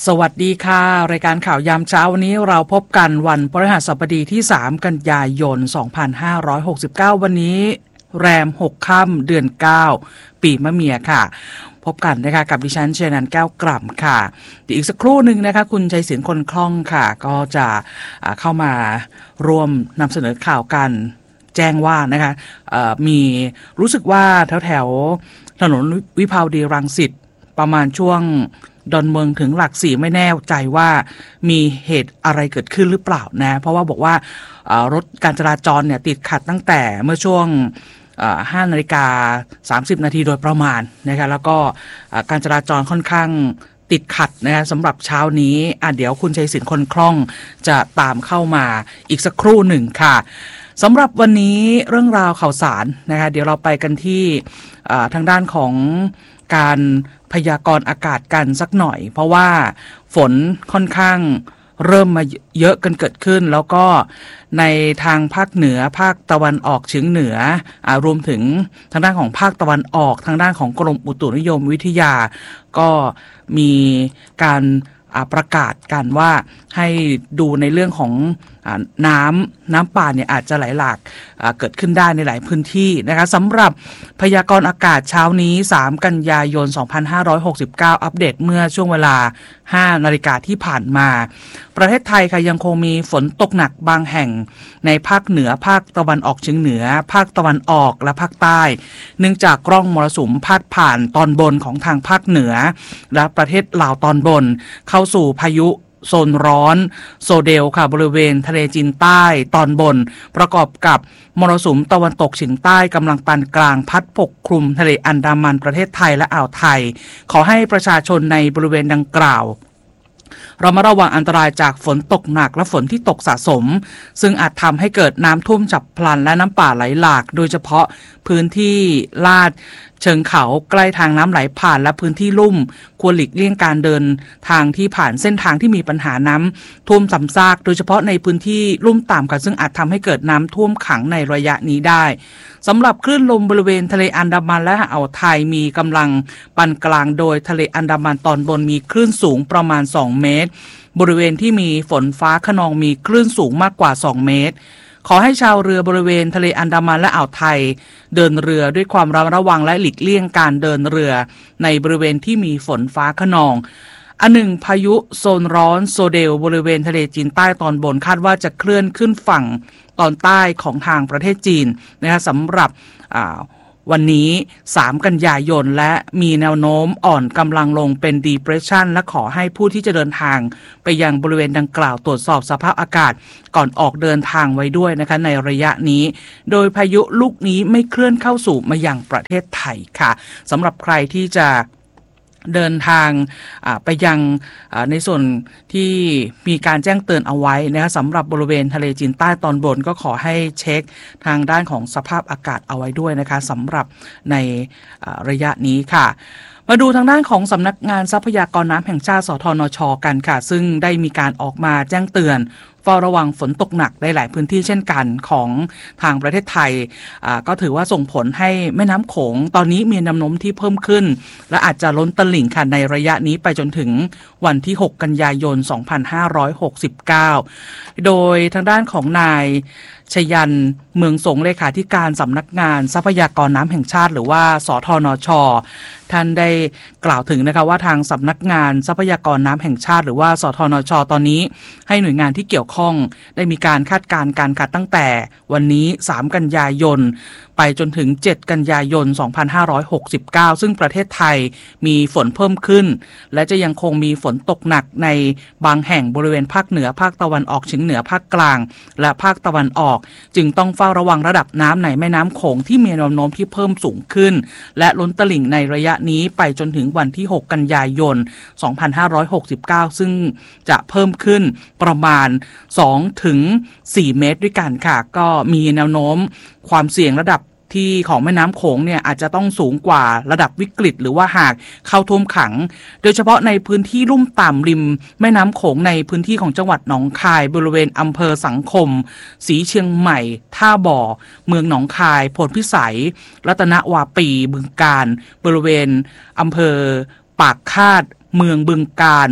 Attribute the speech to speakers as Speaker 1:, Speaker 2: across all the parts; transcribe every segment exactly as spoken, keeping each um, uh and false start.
Speaker 1: สวัสดีค่ะรายการข่าวยามเช้าวันนี้เราพบกันวันพฤหัสบดีที่สามกันยายนสองพันห้าร้อยหกสิบเก้าวันนี้แรมหกค่ำเดือนเก้าปีมะเมียค่ะพบกันนะคะกับดิฉันเชนันแก้วกล่ำค่ะเดี๋ยวอีกสักครู่หนึ่งนะคะคุณชัยศิลป์คนคล่องค่ะก็จะเข้ามาร่วมนำเสนอข่าวกันแจ้งว่านะคะมีรู้สึกว่าแถวแถวถนนวิภาวดีรังสิตประมาณช่วงดอนเมืองถึงหลักสี่ไม่แน่ใจว่ามีเหตุอะไรเกิดขึ้นหรือเปล่านะเพราะว่าบอกว่ารถการจราจรเนี่ยติดขัดตั้งแต่เมื่อช่วงห้านาฬิกาสามสิบนาทีโดยประมาณนะคะแล้วก็การจราจรค่อนข้างติดขัดนะคะสำหรับเช้านี้อ่ะเดี๋ยวคุณชัยศิลป์คนคล่องจะตามเข้ามาอีกสักครู่หนึ่งค่ะสำหรับวันนี้เรื่องราวข่าวสารนะคะเดี๋ยวเราไปกันที่ทางด้านของการพยากรณ์อากาศกันสักหน่อยเพราะว่าฝนค่อนข้างเริ่มมาเยอะกันเกิดขึ้นแล้วก็ในทางภาคเหนือภาคตะวันออกเฉียงเหนืออ่ารวมถึงทางด้านของภาคตะวันออกทางด้านของกรมอุตุนิยมวิทยาก็มีการประกาศกันว่าให้ดูในเรื่องของน้ำน้ำป่าเนี่ยอาจจะไหลหลากเกิดขึ้นได้ในหลายพื้นที่นะคะสำหรับพยากรณ์อากาศเช้านี้สามกันยายนสองพันห้าร้อยหกสิบเก้าอัปเดตเมื่อช่วงเวลาห้านาฬิกาที่ผ่านมาประเทศไทยค่ะยังคงมีฝนตกหนักบางแห่งในภาคเหนือภาคตะวันออกเฉียงเหนือภาคตะวันออกและภาคใต้เนื่องจากร่องมรสุมพาดผ่านตอนบนของทางภาคเหนือและประเทศลาวตอนบนเข้าสู่พายุโซนร้อนโซเดลค่ะบริเวณทะเลจีนใต้ตอนบนประกอบกับมรสุมตะวันตกเฉียงใต้กำลังปานกลางพัดปกคลุมทะเลอันดามันประเทศไทยและอ่าวไทยขอให้ประชาชนในบริเวณดังกล่าวเรามาระวังอันตรายจากฝนตกหนักและฝนที่ตกสะสมซึ่งอาจทำให้เกิดน้ำท่วมฉับพลันและน้ำป่าไหลหลากโดยเฉพาะพื้นที่ลาดเชิงเขาใกล้ทางน้ำไหลผ่านและพื้นที่ลุ่มควรหลีกเลี่ยงการเดินทางที่ผ่านเส้นทางที่มีปัญหาน้ำท่วมซ้ำซากโดยเฉพาะในพื้นที่ลุ่มต่ำค่ะซึ่งอาจทำให้เกิดน้ำท่วมขังในระยะนี้ได้สำหรับคลื่นลมบริเวณทะเลอันดามันและอ่าวไทยมีกำลังปานกลางโดยทะเลอันดามันตอนบนมีคลื่นสูงประมาณสองเมตรบริเวณที่มีฝนฟ้าคะนองมีคลื่นสูงมากกว่าสองเมตรขอให้ชาวเรือบริเวณทะเลอันดามันและอ่าวไทยเดินเรือด้วยความระมัดระวังและหลีกเลี่ยงการเดินเรือในบริเวณที่มีฝนฟ้าคะนองอันหนึ่งพายุโซนร้อนโซเดลบริเวณทะเลจีนใต้ตอนบนคาดว่าจะเคลื่อนขึ้นฝั่งตอนใต้ของทางประเทศจีนนะคะสำหรับวันนี้สามกันยายนและมีแนวโน้มอ่อนกำลังลงเป็น depression และขอให้ผู้ที่จะเดินทางไปยังบริเวณดังกล่าวตรวจสอบสภาพอากาศก่อนออกเดินทางไว้ด้วยนะคะในระยะนี้โดยพายุลูกนี้ไม่เคลื่อนเข้าสู่มายังประเทศไทยค่ะสำหรับใครที่จะเดินทางไปยังในส่วนที่มีการแจ้งเตือนเอาไว้นะคะสำหรับบริเวณทะเลจีนใต้ตอนบนก็ขอให้เช็คทางด้านของสภาพอากาศเอาไว้ด้วยนะคะสำหรับในระยะนี้ค่ะมาดูทางด้านของสำนักงานทรัพยากรน้ำแห่งชาติสทนช.กันค่ะซึ่งได้มีการออกมาแจ้งเตือนเฝ้าระวังฝนตกหนักในหลายพื้นที่เช่นกันของทางประเทศไทยก็ถือว่าส่งผลให้แม่น้ำโขงตอนนี้มีแนวโน้มที่เพิ่มขึ้นและอาจจะล้นตลิ่งค่ะในระยะนี้ไปจนถึงวันที่หกกันยายนสองพันห้าร้อยหกสิบเก้าโดยทางด้านของนายชยันเมืองสงเลขาธิการสำนักงานทรัพยากรน้ำแห่งชาติหรือว่าสทนช.ท่านได้กล่าวถึงนะคะว่าทางสำนักงานทรัพยากรน้ำแห่งชาติหรือว่าสทนช.ตอนนี้ให้หน่วยงานที่เกี่ยวข้องได้มีการคาดการณ์การกัดตั้งแต่วันนี้สามกันยายนไปจนถึงเจ็ดกันยายนสองพันห้าร้อยหกสิบเก้าซึ่งประเทศไทยมีฝนเพิ่มขึ้นและจะยังคงมีฝนตกหนักในบางแห่งบริเวณภาคเหนือภาคตะวันออกเฉียงเหนือภาคกลางและภาคตะวันออกจึงต้องเฝ้าระวังระดับน้ำในแม่น้ำโขงที่มีแนวโน้มที่เพิ่มสูงขึ้นและล้นตลิ่งในระยะนี้ไปจนถึงวันที่หกกันยายนสองพันห้าร้อยหกสิบเก้าซึ่งจะเพิ่มขึ้นประมาณสองถึงสี่เมตรด้วยกันค่ะก็มีแนวโน้มความเสี่ยงระดับที่ของแม่น้ำโขงเนี่ยอาจจะต้องสูงกว่าระดับวิกฤตหรือว่าหากเข้าท่วมขังโดยเฉพาะในพื้นที่ลุ่มต่ำริมแม่น้ำโขงในพื้นที่ของจังหวัดหนองคายบริเวณอำเภอสังคมศรีเชียงใหม่ท่าบ่อเมืองหนองคายโพธิ์พิสัยรัตนวาปีบึงกาฬบริเวณอำเภอปากคาดเมืองบึงกาฬ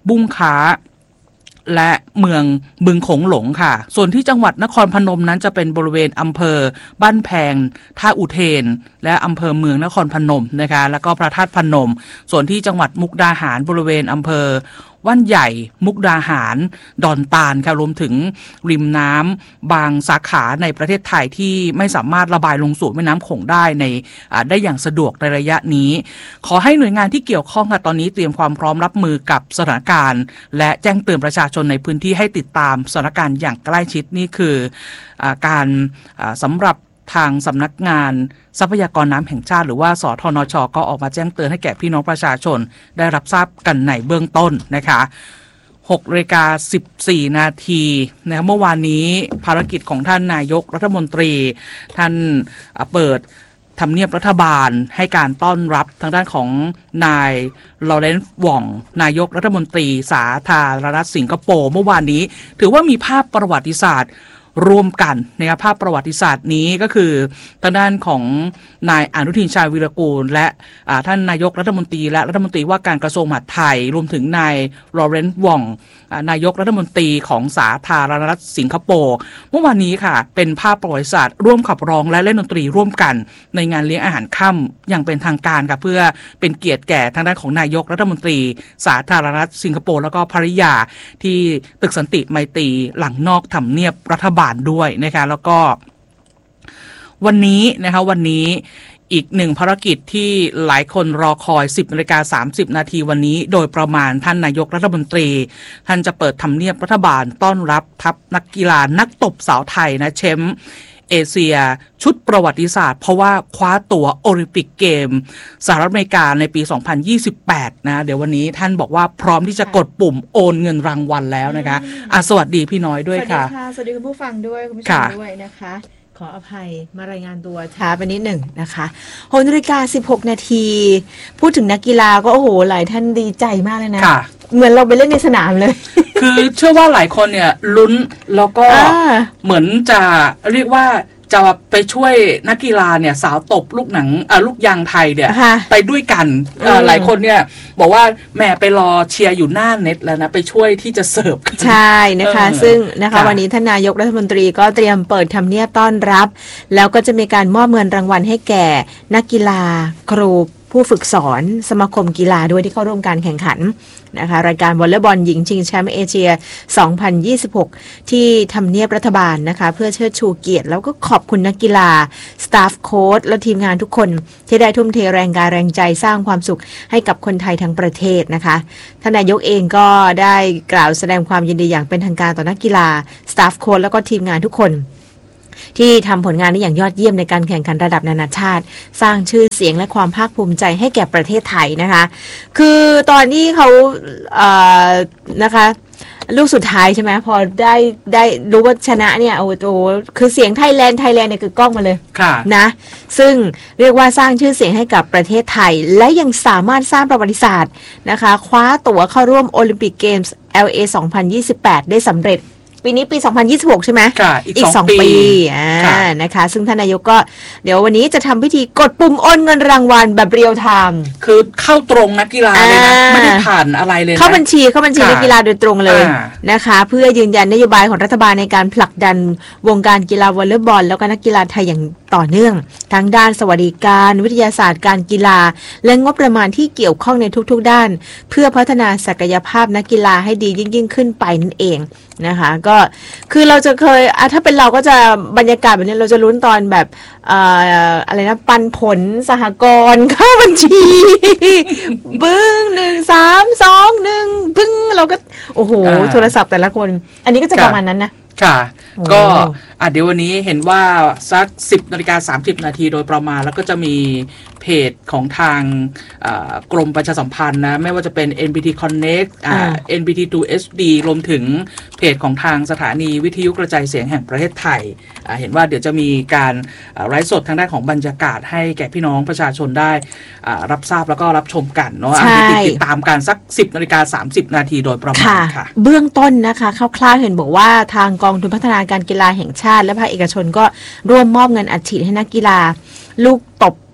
Speaker 1: บุ้งค้าและเมืองบึงโขงหลงค่ะส่วนที่จังหวัดนครพนมนั้นจะเป็นบริเวณอำเภอบ้านแพงท่าอุเทนและอำเภอเมืองนครพนมนะคะแล้วก็พระธาตุพนมส่วนที่จังหวัดมุกดาหารบริเวณอำเภอว่านใหญ่มุกดาหารดอนตาลค่ะรวมถึงริมน้ำบางสาขาในประเทศไทยที่ไม่สามารถระบายลงสู่แม่น้ำโขงได้ในได้อย่างสะดวกในระยะนี้ขอให้หน่วยงานที่เกี่ยวข้องค่ะตอนนี้เตรียมความพร้อมรับมือกับสถานการณ์และแจ้งเตือนประชาชนในพื้นที่ให้ติดตามสถานการณ์อย่างใกล้ชิดนี่คืออาการสำหรับทางสำนักงานทรัพยากรน้ำแห่งชาติหรือว่าสทนช.ก็ออกมาแจ้งเตือนให้แก่พี่น้องประชาชนได้รับทราบกันในเบื้องต้นนะคะหกนาฬิกาสิบสี่นาทีนะเมื่อวานนี้ภารกิจของท่านนายกรัฐมนตรีท่านเปิดทำเนียบรัฐบาลให้การต้อนรับทางด้านของนายลอเรนซ์หว่องนายกรัฐมนตรีสาธารณรัฐสิงคโปร์เมื่อวานนี้ถือว่ามีภาพประวัติศาสตร์ร่วมกันนะครับภาพประวัติศาสตร์นี้ก็คือทางด้านของนายอนุทินชาญวีรกูลและท่านนายกรัฐมนตรีและรัฐมนตรีว่าการกระทรวงมหาดไทยรวมถึงนายลอเรนซ์หว่องนายกรัฐมนตรีของสาธารณรัฐสิงคโปร์เมื่อวานนี้ค่ะเป็นภาพประวัติศาสตร์ร่วมขับร้องและเล่นดนตรีร่วมกันในงานเลี้ยงอาหารค่ำอย่างเป็นทางการค่ะเพื่อเป็นเกียรติแก่ทางด้านของนายกรัฐมนตรีสาธารณรัฐสิงคโปร์แล้วก็ภริยาที่ตึกสันติไมตรีหลังนอกทำเนียบรัฐบาลด้วยนะคะแล้วก็วันนี้นะคะวันนี้อีกหนึ่งภารกิจที่หลายคนรอคอย สิบนาฬิกาสามสิบนาทีวันนี้โดยประมาณท่านนายกรัฐมนตรีท่านจะเปิดทำเนียบรัฐบาลต้อนรับทัพนักกีฬานักตบสาวไทยนะแชมป์เอเชียชุดประวัติศาสตร์เพราะว่าคว้าตั๋วโอลิมปิกเกมสหรัฐอเมริกาในปีสองพันยี่สิบแปดนะเดี๋ยววันนี้ท่านบอกว่าพร้อมที่จะกดปุ่มโอนเงินรางวัลแล้วนะคะอ่ะสวัสดีพี่น้อยด้วยค่ะ
Speaker 2: สวัสดีค่ะสวัสดีคุณผู้ฟังด้วยคุณผู้ชมด้วยนะคะขออภัยมารายงานตัวช้าไปนิดหนึ่งนะคะหกนาฬิกาสิบหกนาทีพูดถึงนักกีฬาก็โอ้โหหลายท่านดีใจมากเลยนะเหมือนเราไปเล่นในสนามเลย
Speaker 1: คือเชื่อว่าหลายคนเนี่ยลุ้นแล้วก็เหมือนจะเรียกว่าจะไปช่วยนักกีฬาเนี่ยสาวตบลูกหนังลูกยางไทยเนี่ยไปด้วยกันหลายคนเนี่ยบอกว่าแม่ไปรอเชียร์อยู่หน้าเน็ตแล้วนะไปช่วยที่จะเสิร์ฟ
Speaker 2: ใช่นะคะซึ่งนะคะวันนี้ท่านนายกรัฐมนตรีก็เตรียมเปิดทำเนียบต้อนรับแล้วก็จะมีการมอบเงินรางวัลให้แก่นักกีฬาครูผู้ฝึกสอนสมาคมกีฬาด้วยที่เข้าร่วมการแข่งขันนะคะรายการวอลเลย์บอลหญิงชิงแชมป์เอเชียสองพันยี่สิบหกที่ทำเนียบรัฐบาลนะคะเพื่อเชิดชูเกียรติแล้วก็ขอบคุณนักกีฬาสตาฟโค้ชและทีมงานทุกคนที่ได้ทุ่มเทแรงกายแรงใจสร้างความสุขให้กับคนไทยทั้งประเทศนะคะท่านนายกเองก็ได้กล่าวแสดงความยินดีอย่างเป็นทางการต่อนักกีฬาสตาฟโค้ชแล้วก็ทีมงานทุกคนที่ทำผลงานได้อย่างยอดเยี่ยมในการแข่งขันระดับนานาชาติสร้างชื่อเสียงและความภาคภูมิใจให้แก่ประเทศไทยนะคะคือตอนที่เขาเอ่อนะคะลูกสุดท้ายใช่ไหมพอได้ได้รู้ว่าชนะเนี่ยโอ้โหคือเสียงไทยแลนด์ไทยแลนด์เนี่ยคือกล้องมาเลยนะซึ่งเรียกว่าสร้างชื่อเสียงให้กับประเทศไทยและยังสามารถสร้างประวัติศาสตร์นะคะคว้าตั๋วเข้าร่วมโอลิมปิกเกมส์ แอล เอ สองพันยี่สิบแปดได้สำเร็จปีนี้ปีสองพันยี่สิบหกใช่ไหมอีกสองปีอ่านะคะซึ่งท่านนายกก็เดี๋ยววันนี้จะทำพิธีกดปุ่มโอนเงินรางวัลแบบเรียลไทม์
Speaker 1: คือเข้าตรงนักกีฬาเลยนะไม่ได้ผ่านอะไรเลยนะ
Speaker 2: เข้าบัญชีเข้าบัญชีนักกีฬาโดยตรงเลยนะคะเพื่อยืนยันนโยบายของรัฐบาลในการผลักดันวงการกีฬาวอลเลย์บอลแล้วก็นักกีฬาไทยอย่างต่อเนื่องทั้งด้านสวัสดิการวิทยาศาสตร์การกีฬาและงบประมาณที่เกี่ยวข้องในทุกๆด้านเพื่อพัฒนาศักยภาพนักกีฬาให้ดียิ่งๆขึ้นไปนั่นเองนะคะก็คือเราจะเคยอะถ้าเป็นเราก็จะบรรยากาศแบบนี้เราจะลุ้นตอนแบบเอ่ออะไรนะปันผลสหกรณ์เข้าบัญชีบึ้งหนึ่งสามสองหนึ่งพึ่งเราก็โอ้โหโทรศัพท์แต่ละคนอันนี้ก็จะประมาณนั้นนะ
Speaker 1: ค่ะก็อ่ะเดี๋ยววันนี้เห็นว่าสักสิบนาฬิกาสามสิบนาทีโดยประมาณแล้วก็จะมีเพจของทางกรมประชาสัมพันธ์นะไม่ว่าจะเป็น เอ็น บี ที Connect อ่า เอ็น บี ที ทู เอช ดี รวมถึงเพจของทางสถานีวิทยุกระจายเสียงแห่งประเทศไทยอ่าเห็นว่าเดี๋ยวจะมีการไลฟ์สดทางด้านของบรรยากาศให้แก่พี่น้องประชาชนได้รับทราบแล้วก็รับชมกันเนาะติดตามการสักสิบนาฬิกาสามสิบนาทีโดยประมาณค่ะ
Speaker 2: เบื้องต้นนะคะคร่าวๆเห็นบอกว่าทางกองทุนพัฒนาการกีฬาแห่งชาติและภาคเอกชนก็ร่วมมอบเงินอัดฉีดให้นักกีฬาลูกตบ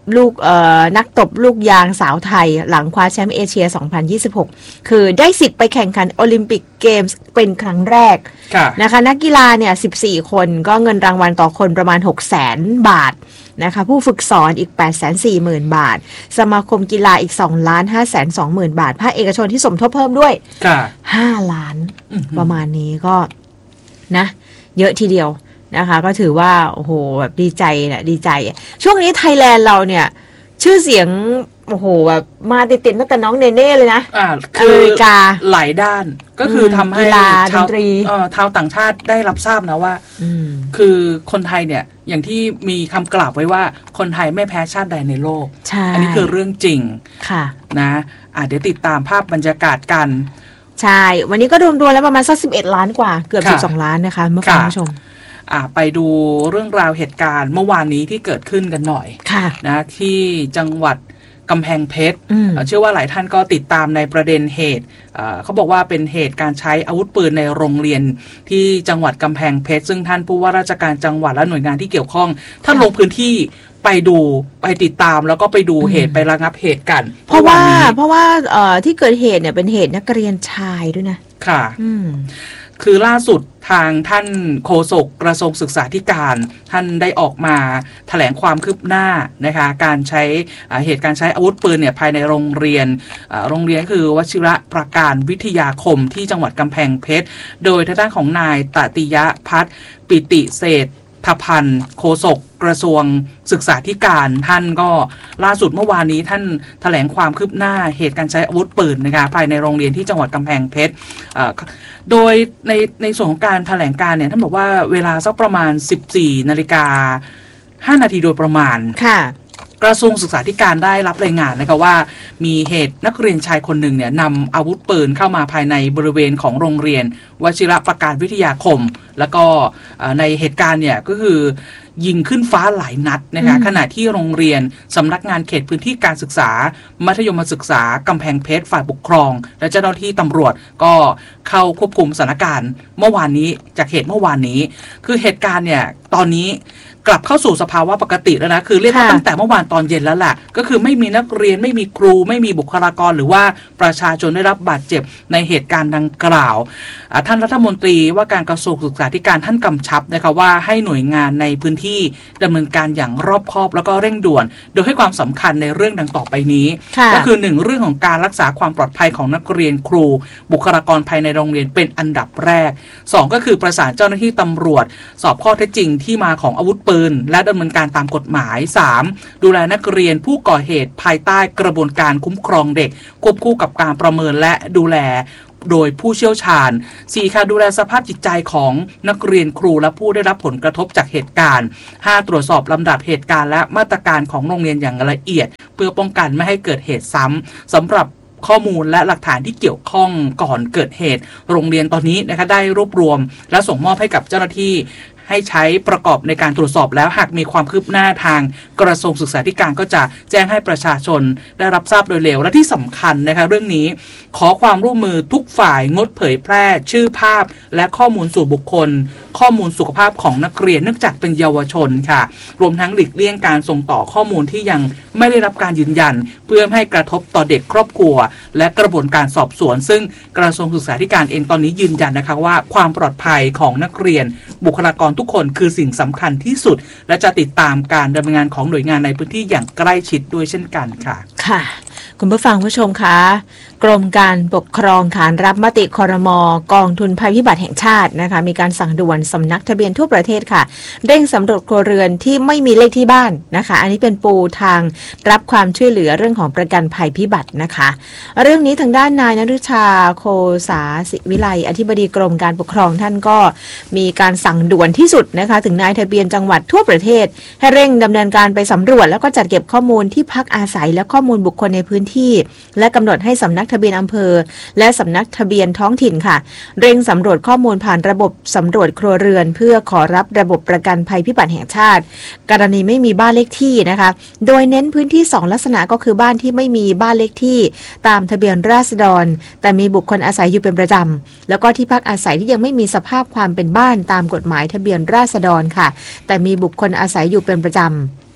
Speaker 2: ลูกเอ่อนักตบลูกยางสาวไทยหลังคว้าแชมป์เอเชีย สองพันยี่สิบหก คือได้สิทธิ์ไปแข่งขันโอลิมปิกเกมส์เป็นครั้งแรกนะคะนักกีฬาเนี่ยสิบสี่คนก็เงินรางวัลต่อคนประมาณ หกแสน บาทนะคะผู้ฝึกสอนอีก แปดแสนสี่หมื่น บาทสมาคมกีฬาอีก สองล้านห้าแสนสองหมื่น บาทภาคเอกชนที่สมทบเพิ่มด้วยห้าล้านประมาณนี้ก็นะเยอะทีเดียวนะคะก็ถือว่าโอ้โหแบบดีใจนะดีใจช่วงนี้ไทยแลนด์เราเนี่ยชื่อเสียงโอ้โหแบบมาติดๆตั้งแต่น้องเนเน่เลยนะ
Speaker 1: อ่า
Speaker 2: อเมริกา
Speaker 1: หลายด้านก็คือทำให้ชาวชาวต่างชาติได้รับทราบนะว่าคือคนไทยเนี่ยอย่างที่มีคำกล่าวไว้ว่าคนไทยไม่แพ้ชาติใดในโลกอันนี้คือเรื่องจริง
Speaker 2: ค่ะ
Speaker 1: นะอ่ะเดี๋ยวติดตามภาพบรรยากาศกัน
Speaker 2: ใช่วันนี้ก็รวมๆแล้วประมาณสักสิบเอ็ดล้านกว่าเกือบสิบสองล้านนะคะเมื่อคุณผู้ชม
Speaker 1: อ่าไปดูเรื่องราวเหตุการณ์เมื่อวานนี้ที่เกิดขึ้นกันหน่อยนะที่จังหวัดกำแพงเพชรเชื่อว่าหลายท่านก็ติดตามในประเด็นเหตุเขาบอกว่าเป็นเหตุการใช้อาวุธปืนในโรงเรียนที่จังหวัดกำแพงเพชรซึ่งท่านผู้ว่าราชการจังหวัดและหน่วยงานที่เกี่ยวข้องท่านลงพื้นที่ไปดูไปติดตามแล้วก็ไปดูเหตุไประงับเหตุกัน
Speaker 2: เพราะว่าเพราะว่าที่เกิดเหตุเนี่ยเป็นเหตุนักเรียนชายด้วยนะ
Speaker 1: ค่ะคือล่าสุดทางท่านโฆษกกระทรวงศึกษาธิการท่านได้ออกมาแถลงความคืบหน้านะคะการใช้เหตุการใช้อาวุธปืนเนี่ยภายในโรงเรียนโรงเรียนคือวชิระประการวิทยาคมที่จังหวัดกำแพงเพชรโดยทางด้านของนายตติยพัฒน์ปิติเศรษฐพันธ์โฆษกกระทรวงศึกษาธิการท่านก็ล่าสุดเมื่อวานนี้ท่านแถลงความคืบหน้าเหตุการใช้อาวุธปืนนะคะภายในโรงเรียนที่จังหวัดกำแพงเพชรโดยในในส่วนของการแถลงการเนี่ยท่านบอกว่าเวลาสักประมาณ สิบสี่นาฬิกาห้านาทีโดยประมาณ
Speaker 2: ค่ะ
Speaker 1: กระทรวงศึกษาธิการได้รับรายงานนะคะว่ามีเหตุนักเรียนชายคนหนึ่งเนี่ยนำอาวุธปืนเข้ามาภายในบริเวณของโรงเรียนวชิระประการวิทยาคมแล้วก็ในเหตุการณ์เนี่ยก็คือยิงขึ้นฟ้าหลายนัดนะคะขณะที่โรงเรียนสำนักงานเขตพื้นที่การศึกษามัธยมศึกษากำแพงเพชรฝ่ายปกครองและเจ้าหน้าที่ตำรวจก็เข้าควบคุมสถานการณ์เมื่อวานนี้จากเหตุเมื่อวานนี้คือเหตุการณ์เนี่ยตอนนี้กลับเข้าสู่สภาวะปกติแล้วนะคือเรียกว่าตั้งแต่เมื่อวานตอนเย็นแล้วแหละก็คือไม่มีนักเรียนไม่มีครูไม่มีบุคลากรหรือว่าประชาชนได้รับบาดเจ็บในเหตุการณ์ดังกล่าวท่านรัฐมนตรีว่าการกระทรวงศึกษาธิการท่านกำชับนะคะว่าให้หน่วยงานในพื้นที่ดำเนินการอย่างรอบคอบแล้วก็เร่งด่วนโดยให้ความสำคัญในเรื่องดังต่อไปนี้ก็คือหนึ่งเรื่องของการรักษาความปลอดภัยของนักเรียนครูบุคลากรภายในโรงเรียนเป็นอันดับแรกสองก็คือประสานเจ้าหน้าที่ตำรวจสอบข้อเท็จจริงที่มาของอาวุธปืนและดำเนินการตามกฎหมาย สาม ดูแลนักเรียนผู้ก่อเหตุภายใต้กระบวนการคุ้มครองเด็กควบคู่กับการประเมินและดูแลโดยผู้เชี่ยวชาญ สี่ ค่ะดูแลสภาพจิตใจของนักเรียนครูและผู้ได้รับผลกระทบจากเหตุการณ์ ห้า ตรวจสอบลำดับเหตุการณ์และมาตรการของโรงเรียนอย่างละเอียดเพื่อป้องกันไม่ให้เกิดเหตุซ้ำสำหรับข้อมูลและหลักฐานที่เกี่ยวข้องก่อนเกิดเหตุโรงเรียนตอนนี้นะคะได้รวบรวมและส่งมอบให้กับเจ้าหน้าที่ให้ใช้ประกอบในการตรวจสอบแล้วหากมีความคืบหน้าทางกระทรวงศึกษาธิการก็จะแจ้งให้ประชาชนได้รับทราบโดยเร็วและที่สำคัญนะคะเรื่องนี้ขอความร่วมมือทุกฝ่ายงดเผยแพร่ชื่อภาพและข้อมูลส่วนบุคคลข้อมูลสุขภาพของนักเรียนเนื่องจากเป็นเยาวชนค่ะรวมทั้งหลีกเลี่ยงการส่งต่อข้อมูลที่ยังไม่ได้รับการยืนยันเพื่อไม่ให้กระทบต่อเด็กครอบครัวและกระบวนการสอบสวนซึ่งกระทรวงศึกษาธิการเองตอนนี้ยืนยันนะคะว่าความปลอดภัยของนักเรียนบุคลากรทุกคนคือสิ่งสำคัญที่สุดและจะติดตามการดำเนินงานของหน่วยงานในพื้นที่อย่างใกล้ชิดด้วยเช่นกันค่ะ
Speaker 2: ค่ะคุณผู้ฟังผู้ชมคะกรมการปกครองขานรับมติครม.กองทุนภัยพิบัติแห่งชาตินะคะมีการสั่งด่วนสำนักทะเบียนทั่วประเทศค่ะเร่งสำรวจครัวเรือนที่ไม่มีเลขที่บ้านนะคะอันนี้เป็นปูทางรับความช่วยเหลือเรื่องของประกันภัยพิบัตินะคะเรื่องนี้ทางด้านนายนฤชาโคสาศิวิไลอธิบดีกรมการปกครองท่านก็มีการสั่งด่วนที่สุดนะคะถึงนายทะเบียนจังหวัดทั่วประเทศให้เร่งดำเนินการไปสำรวจแล้วก็จัดเก็บข้อมูลที่พักอาศัยและข้อมูลบุคคลในพื้นที่และกำหนดให้สำนักทะเบียนอำเภอและสำนักทะเบียนท้องถิ่นค่ะเร่งสำรวจข้อมูลผ่านระบบสำรวจครัวเรือนเพื่อขอรับระบบประกันภัยพิบัติแห่งชาติกรณีไม่มีบ้านเลขที่นะคะโดยเน้นพื้นที่สองลักษณะก็คือบ้านที่ไม่มีบ้านเลขที่ตามทะเบียนราษฎรแต่มีบุคคลอาศัยอยู่เป็นประจำแล้วก็ที่พักอาศัยที่ยังไม่มีสภาพความเป็นบ้านตามกฎหมายทะเบียนราษฎรค่ะแต่มีบุคคลอาศัยอยู่เป็นประจำ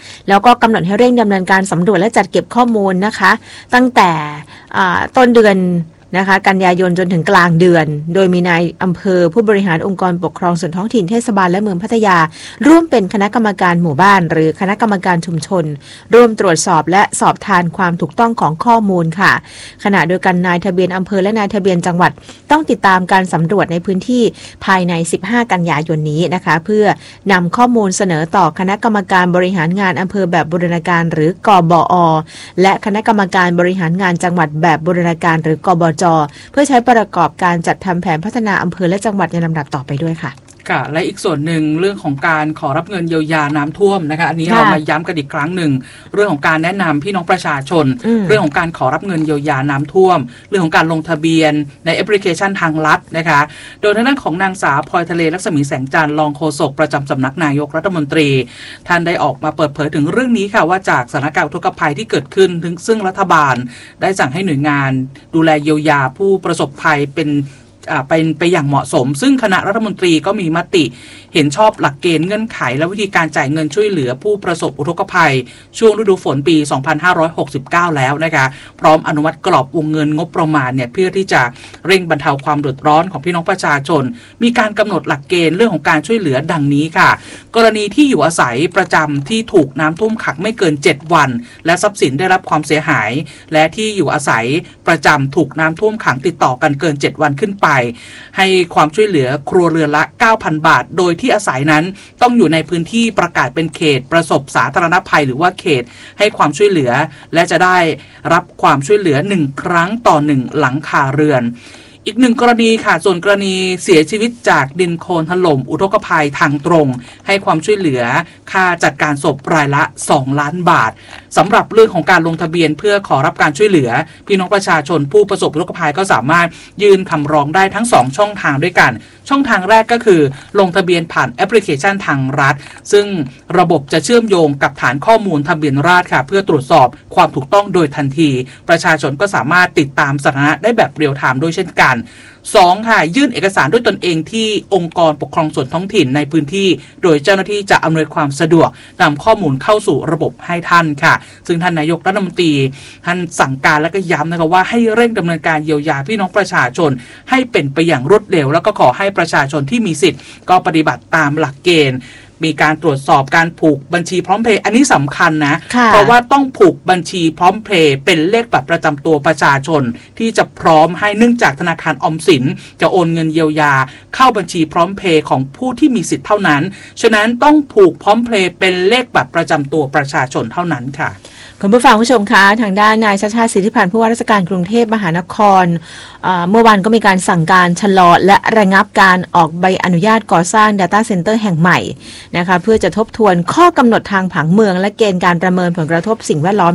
Speaker 2: แล้วก็กำหนดให้เร่งดำเนินการสำรวจและจัดเก็บข้อมูลนะคะตั้งแต่ต้นเดือนนะคะกันยายนจนถึงกลางเดือนโดยมีนายอำเภอผู้บริหารองค์กรปกครองส่วนท้องถิ่นเทศบาลและเมืองพัทยาร่วมเป็นคณะกรรมการหมู่บ้านหรือคณะกรรมการชุมชนร่วมตรวจสอบและสอบทานความถูกต้องของข้อมูลค่ะขณะเดียวกันนายทะเบียนอำเภอและนายทะเบียนจังหวัดต้องติดตามการสำรวจในพื้นที่ภายในสิบห้ากันยายนนี้นะคะเพื่อนำข้อมูลเสนอต่อคณะกรรมการบริหารงานอำเภอแบบบูรณาการหรือกบอ.และคณะกรรมการบริหารงานจังหวัดแบบบูรณาการหรือกบจ.เพื่อใช้ประกอบการจัดทำแผนพัฒนาอำเภอและจังหวัดในลำดับต่อไปด้วยค่ะ
Speaker 1: ค่ะและอีกส่วนหนึ่งเรื่องของการขอรับเงินเยียวยาน้ำท่วมนะคะอันนี้เรามาย้ำกันอีกครั้งหนึ่งเรื่องของการแนะนำพี่น้องประชาชนเรื่องของการขอรับเงินเยียวยาน้ำท่วมเรื่องของการลงทะเบียนในแอปพลิเคชันทางลัดนะคะโดยทางด้านของนางสาวพลอยทะเลลักษมีแสงจันทร์รองโฆษกประจำสำนักนายกรัฐมนตรีท่านได้ออกมาเปิดเผยถึงเรื่องนี้ค่ะว่าจากสถานการณ์อุทกภัยที่เกิดขึ้นซึ่งรัฐบาลได้สั่งให้หน่วยงานดูแลเยียวยาผู้ประสบภัยเป็นเป็นไปอย่างเหมาะสมซึ่งคณะรัฐมนตรีก็มีมติเห็นชอบหลักเกณฑ์เงื่อนไขและวิธีการจ่ายเงินช่วยเหลือผู้ประสบอุทกภัยช่วงฤดูฝนปี สองพันห้าร้อยหกสิบเก้า แล้วนะคะพร้อมอนุมัติกรอบวงเงินงบประมาณเนี่ยเพื่อที่จะเร่งบรรเทาความเดือดร้อนของพี่น้องประชาชนมีการกำหนดหลักเกณฑ์เรื่องของการช่วยเหลือดังนี้ค่ะกรณีที่อยู่อาศัยประจำที่ถูกน้ำท่วมขังไม่เกินเจ็ดวันและทรัพย์สินได้รับความเสียหายและที่อยู่อาศัยประจำถูกน้ำท่วมขังติดต่อกันเกินเจ็ดวันขึ้นไปให้ความช่วยเหลือครัวเรือนละ เก้าพัน บาทโดยที่อาศัยนั้นต้องอยู่ในพื้นที่ประกาศเป็นเขตประสบสาธารณภัยหรือว่าเขตให้ความช่วยเหลือและจะได้รับความช่วยเหลือหนึ่งครั้งต่อหนึ่งหลังคาเรือนอีกหนึ่งกรณีค่ะส่วนกรณีเสียชีวิตจากดินโคลนถล่มอุทกภัยทางตรงให้ความช่วยเหลือค่าจัดการศพรายละสองล้านบาทสำหรับเรื่องของการลงทะเบียนเพื่อขอรับการช่วยเหลือพี่น้องประชาชนผู้ประสบอุทกภัยก็สามารถยื่นคำร้องได้ทั้งสองช่องทางด้วยกันช่องทางแรกก็คือลงทะเบียนผ่านแอปพลิเคชันทางรัฐซึ่งระบบจะเชื่อมโยงกับฐานข้อมูลทะเบียนราษฎร์ค่ะเพื่อตรวจสอบความถูกต้องโดยทันทีประชาชนก็สามารถติดตามสถานะได้แบบเรียลไทม์ด้วยเช่นกันสองค่ะยื่นเอกสารด้วยตนเองที่องค์กรปกครองส่วนท้องถิ่นในพื้นที่โดยเจ้าหน้าที่จะอำนวยความสะดวกนำข้อมูลเข้าสู่ระบบให้ท่านค่ะซึ่งท่านนายกรัฐมนตรีท่านสั่งการและก็ย้ำนะคะว่าให้เร่งดำเนินการเยียวยาพี่น้องประชาชนให้เป็นไปอย่างรวดเร็วแล้วก็ขอให้ประชาชนที่มีสิทธิ์ก็ปฏิบัติตามหลักเกณฑ์มีการตรวจสอบการผูกบัญชีพร้อมเพย์อันนี้สำคัญนะเพราะว่าต้องผูกบัญชีพร้อมเพย์เป็นเลขบัตรประจำตัวประชาชนที่จะพร้อมให้เนื่องจากธนาคารออมสินจะโอนเงินเยียวยาเข้าบัญชีพร้อมเพย์ของผู้ที่มีสิทธิ์เท่านั้นฉะนั้นต้องผูกพร้อมเพย์เป็นเลขบัตรประจำตัวประชาชนเท่านั้นค่ะ
Speaker 2: คุณผู้ฟังผู้ชมคะทางด้านนายชาติชาติสิทธิพันธ์ผู้ว่าราชการกรุงเทพมหานครเมื่อวานก็มีการสั่งการชะลอและระงับการออกใบอนุญาตก่อสร้าง Data Center แห่งใหม่นะคะเพื่อจะทบทวนข้อกำหนดทางผังเมืองและเกณฑ์การประเมินผลกระทบสิ่งแวดล้อม